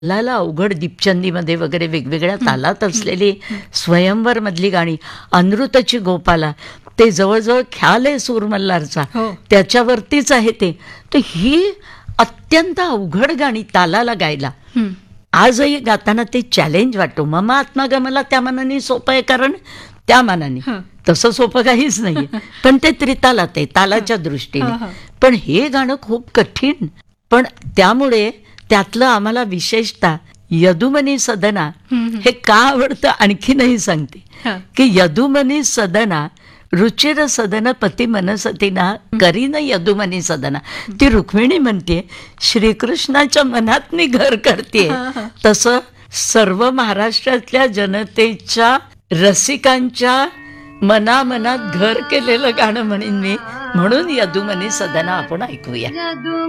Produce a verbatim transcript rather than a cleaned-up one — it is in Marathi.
तालाला अवघड दीपचंदीमध्ये वगैरे वेगवेगळ्या तालात असलेली स्वयंवर मधली गाणी, अनृतची गोपाला, ते जवळजवळ ख्याल आहे सूर मल्हारचा, हो. त्याच्यावरतीच आहे ते. तर ही अत्यंत अवघड गाणी तालाला गायला हं. आजही गाताना ते चॅलेंज वाटतो. मम आत्मागमला त्या मानाने सोपं आहे, कारण त्या मानाने हं. तसं सोपं काहीच नाहीये, पण ते त्रितालात आहे तालाच्या दृष्टीने. हं, हं. पण हे गाणं खूप कठीण. पण त्यामुळे त्यातलं आम्हाला विशेषतः यदुमनी सदना हं, हं. हे का आवडतं आणखीनही सांगते, हं. की यदुमनी सदना रुचिर सदन पती मनसतीना करीन यदुमनी सदना. ती रुक्मिणी म्हणते श्रीकृष्णाच्या मनात मी घर करते. तसं सर्व महाराष्ट्रातल्या जनतेच्या रसिकांच्या मनामनात घर केलेलं गाणं म्हणेन मी. म्हणून यदुमनी सदना आपण ऐकूया.